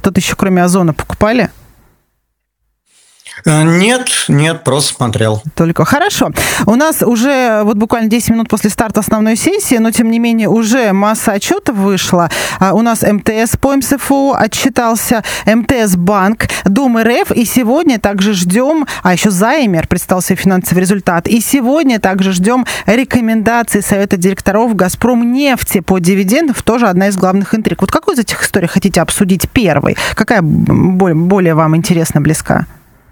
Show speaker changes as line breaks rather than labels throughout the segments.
что-то еще кроме Озона покупали?
Нет, просто смотрел.
Только хорошо. У нас уже вот буквально 10 минут после старта основной сессии, но тем не менее уже масса отчетов вышла. У нас МТС по МСФО отчитался, МТС Банк, Дом РФ, и сегодня также ждем, еще Займер представил свой финансовый результат, и сегодня также ждем рекомендаций Совета директоров Газпромнефти по дивидендам, тоже одна из главных интриг. Вот какую из этих историй хотите обсудить первой? Какая более вам интересна, близка?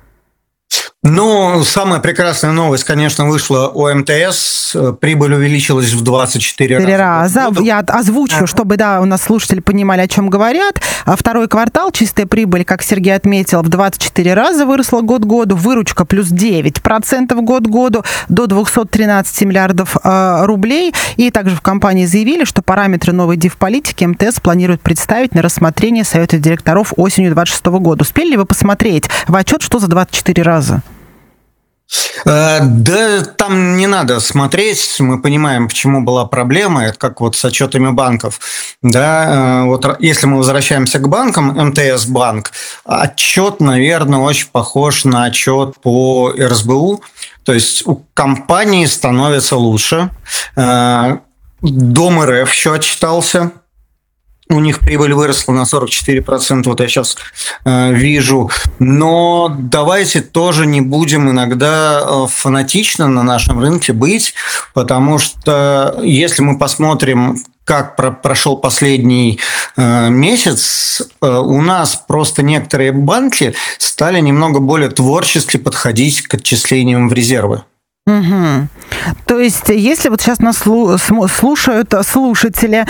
Ну, самая прекрасная новость, конечно, вышла у МТС. Прибыль увеличилась в 24 раза.
Я озвучу, чтобы, у нас слушатели понимали, о чем говорят. Второй квартал, чистая прибыль, как Сергей отметил, в 24 раза выросла год к году. Выручка плюс 9% год к году до 213 миллиардов рублей. И также в компании заявили, что параметры новой див-политики МТС планирует представить на рассмотрение Совета директоров осенью 2026 года. Успели ли вы посмотреть в отчет, что за 24 раза?
Да, там не надо смотреть, мы понимаем, почему была проблема, это как вот с отчетами банков. Да, вот если мы возвращаемся к банкам, МТС Банк, отчет, наверное, очень похож на отчет по РСБУ, то есть у компании становится лучше. Дом РФ еще отчитался. У них прибыль выросла на 44%, вот я сейчас вижу. Но давайте тоже не будем иногда фанатично на нашем рынке быть, потому что если мы посмотрим, как прошел последний месяц, у нас просто некоторые банки стали немного более творчески подходить к отчислениям в резервы.
Угу. То есть, если вот сейчас нас слушают слушатели,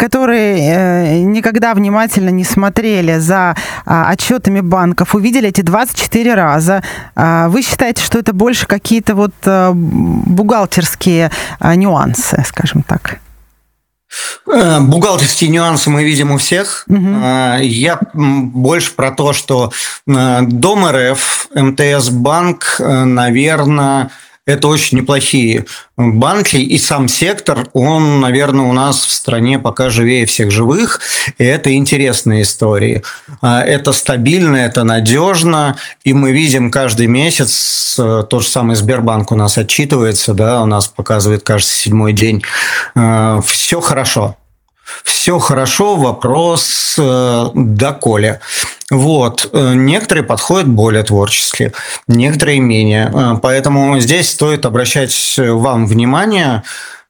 которые никогда внимательно не смотрели за отчетами банков, увидели эти 24 раза, вы считаете, что это больше какие-то вот бухгалтерские нюансы, скажем так?
Бухгалтерские нюансы мы видим у всех. Я больше про то, что Дом РФ, МТС Банк, наверное, это очень неплохие банки, и сам сектор, он, наверное, у нас в стране пока живее всех живых, и это интересные истории. Это стабильно, это надежно, и мы видим каждый месяц, тот же самый Сбербанк у нас отчитывается, да, у нас показывает, кажется, 7-й день. Все хорошо. Все хорошо, вопрос доколе. Вот. Некоторые подходят более творчески, некоторые менее. Поэтому здесь стоит обращать вам внимание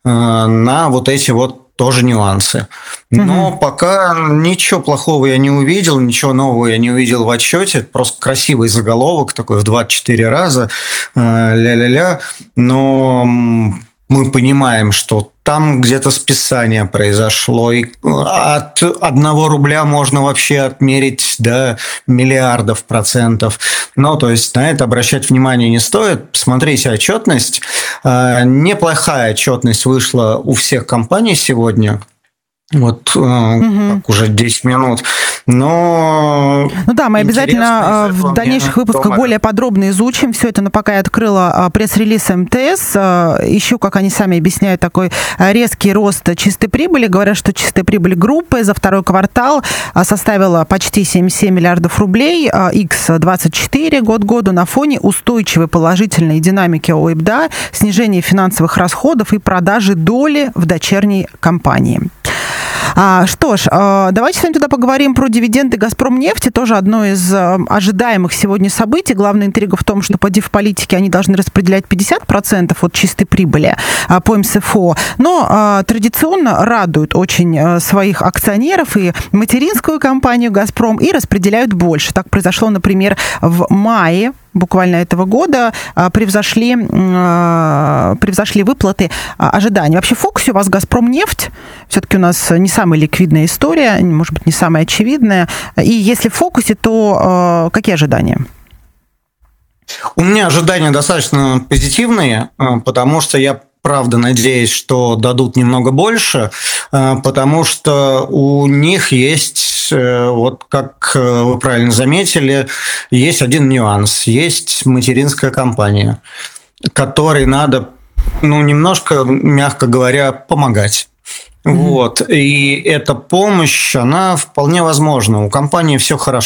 на вот эти вот тоже нюансы. Но пока ничего плохого я не увидел, ничего нового я не увидел в отчете. Это просто красивый заголовок такой в 24 раза. Ля-ля-ля. Но мы понимаем, что там где-то списание произошло, и от 1 рубля можно вообще отмерить до миллиардов процентов. Ну, то есть на это обращать внимание не стоит. Посмотрите отчетность. Неплохая отчетность вышла у всех компаний сегодня. Вот как уже 10 минут. Но
ну да, мы обязательно в дальнейших выпусках более подробно изучим все это, но пока я открыла пресс-релиз МТС, ищу, как они сами объясняют, такой резкий рост чистой прибыли. Говорят, что чистая прибыль группы за второй квартал составила почти 77 миллиардов рублей, X24 год к году на фоне устойчивой положительной динамики ОИБДА, снижения финансовых расходов и продажи доли в дочерней компании. Что ж, давайте с вами тогда поговорим про дивиденды «Газпромнефти». Тоже одно из ожидаемых сегодня событий. Главная интрига в том, что по див-политике они должны распределять 50% от чистой прибыли по МСФО. Но традиционно радуют очень своих акционеров и материнскую компанию «Газпром» и распределяют больше. Так произошло, например, в мае буквально этого года превзошли выплаты ожиданий. Вообще в фокусе у вас «Газпромнефть». Все-таки у нас не самая ликвидная история, может быть, не самая очевидная. И если в фокусе, то какие ожидания?
У меня ожидания достаточно позитивные, потому что я правда надеюсь, что дадут немного больше, потому что у них есть, вот как вы правильно заметили, есть один нюанс. Есть материнская компания, которой надо, немножко, мягко говоря, помогать. Вот. И эта помощь, она вполне возможна. У компании все хорошо.